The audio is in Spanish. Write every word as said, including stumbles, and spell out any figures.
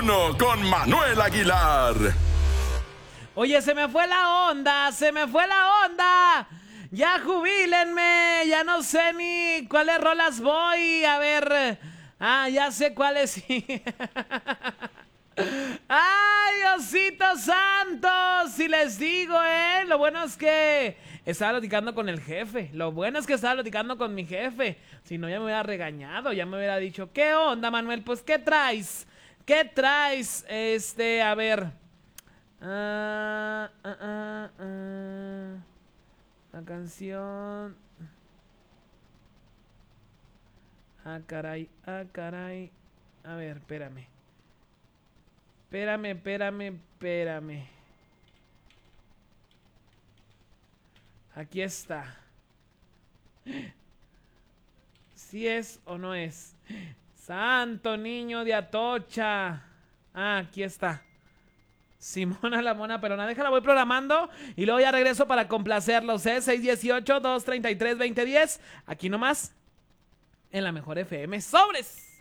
uno con Manuel Aguilar. Oye, se me fue la onda, se me fue la onda. Ya jubílenme, ya no sé ni cuáles rolas voy. A ver, ah, ya sé cuáles sí. ¡Ay, Diosito Santo! Si les digo, ¿eh? Lo bueno es que estaba platicando con el jefe. Lo bueno es que estaba platicando con mi jefe. Si no, ya me hubiera regañado, ya me hubiera dicho, ¿qué onda, Manuel? Pues, ¿qué traes? ¿Qué traes? Este, a ver. Ah, ah, ah, ah. La canción. Ah, caray, ah, caray. A ver, espérame. Espérame, espérame, espérame. Aquí está. ¿Sí es o no es? Santo niño de Atocha. Ah, aquí está. Simona la mona pelona. Déjala, voy programando y luego ya regreso para complacerlos, ¿eh? seis uno ocho, dos tres tres, dos cero uno cero. Aquí nomás, en la mejor F M. ¡Sobres!